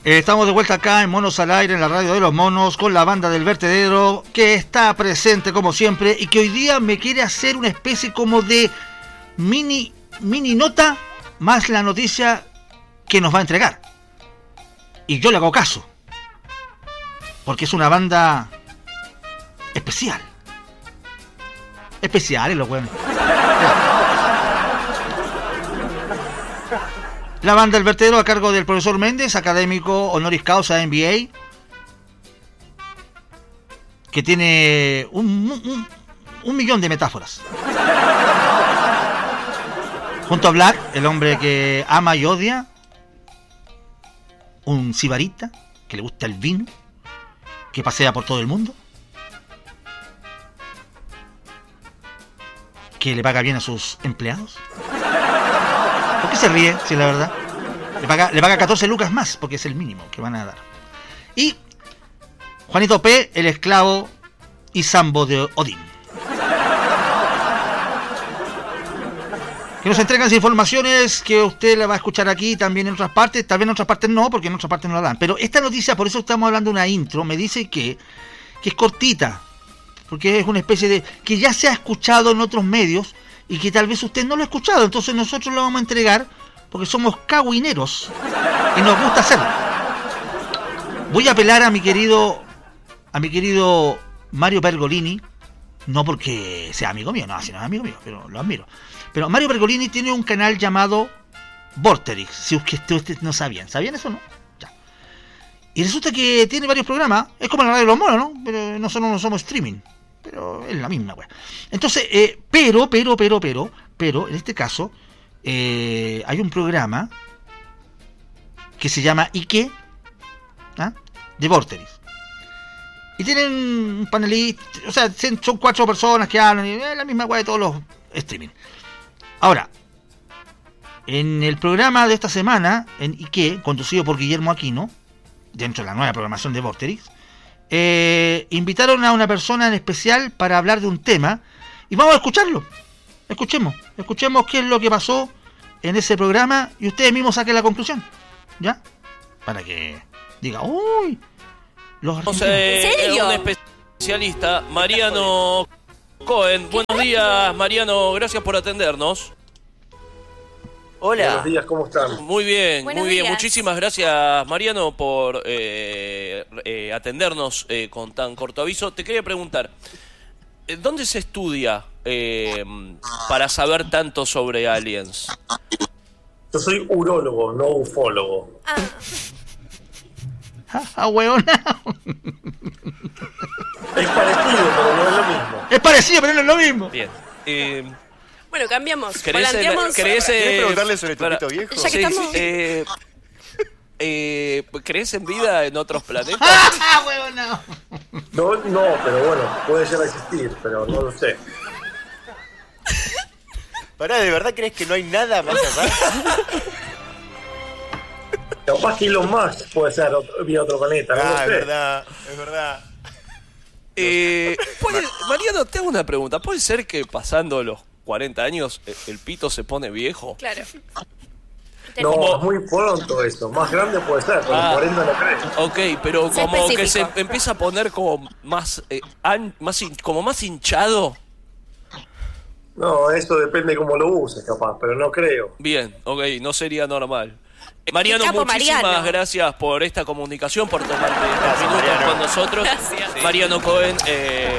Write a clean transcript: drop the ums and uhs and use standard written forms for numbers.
Estamos de vuelta acá en Monos al Aire, en la radio de los monos, con la banda del vertedero, que está presente como siempre y que hoy día me quiere hacer una especie como de mini nota más la noticia que nos va a entregar. Y yo le hago caso, porque es una banda especial. Especiales los buenos. La banda del vertedero a cargo del profesor Méndez, académico honoris causa MBA, que tiene un millón de metáforas. Junto a Black, el hombre que ama y odia, un sibarita que le gusta el vino, que pasea por todo el mundo, que le paga bien a sus empleados. ¿Por qué se ríe? Si la verdad. Le paga 14 lucas más, porque es el mínimo que van a dar. Y Juanito P., el esclavo y sambo de Odín. Que nos entregan informaciones que usted la va a escuchar aquí, también en otras partes. Tal vez en otras partes no, porque en otras partes no la dan. Pero esta noticia, por eso estamos hablando de una intro, me dice que es cortita. Porque es una especie de... que ya se ha escuchado en otros medios y que tal vez usted no lo ha escuchado. Entonces nosotros lo vamos a entregar porque somos cagüineros y nos gusta hacerlo. Voy a apelar a mi querido Mario Pergolini, no porque sea amigo mío, no, si no es amigo mío, pero lo admiro. Pero Mario Pergolini tiene un canal llamado Vorterix, si ustedes no sabían eso, ¿no? Ya. Y resulta que tiene varios programas, es como la radio de los monos, ¿no? Pero nosotros no somos streaming, pero es la misma, güey. Entonces, pero, en este caso, hay un programa que se llama ¿Y de Vorterix. Y tienen un panelista, o sea, son 4 personas que hablan, y es la misma weá de todos los streaming. Ahora, en el programa de esta semana, en Ike, conducido por Guillermo Aquino, dentro de la nueva programación de Vorterix, invitaron a una persona en especial para hablar de un tema, y vamos a escucharlo. Escuchemos qué es lo que pasó en ese programa, y ustedes mismos saquen la conclusión, ¿ya? Para que diga, uy, los argentinos. ¿En serio? Un especialista, Mariano Cohen. Buenos días, Mariano, gracias por atendernos. Hola. Buenos días, ¿cómo están? Muy bien, Buenos muy bien. días. Muchísimas gracias, Mariano, por atendernos con tan corto aviso. Te quería preguntar, ¿dónde se estudia para saber tanto sobre aliens? Yo soy urólogo, no ufólogo. Huevona. Es parecido, pero no es lo mismo. Es parecido, pero no es lo mismo. Bien. Bueno, cambiamos. ¿Querés ¿Querés preguntarle sobre tu pito viejo? Ya que estamos... ¿crees en vida en otros planetas? Huevona. No, pero bueno, puede llegar a existir, pero no lo sé. Pará, ¿de verdad crees que no hay nada más allá? Capaz que Elon Musk puede ser vía otro planeta, no lo sé. Es verdad. Mariano, te hago una pregunta. ¿Puede ser que pasando los 40 años el pito se pone viejo? Claro. No, es muy pronto eso. Más grande puede ser, pero 40 no creo. Ok, pero Sé como que se específico. empieza a poner como más hinchado. No, eso depende de cómo lo uses, capaz, pero no creo. Bien, ok, no sería normal. Mariano, Capo, muchísimas Mariano. gracias por esta comunicación, por tomarte estos minutos con nosotros. Gracias. Mariano Cohen,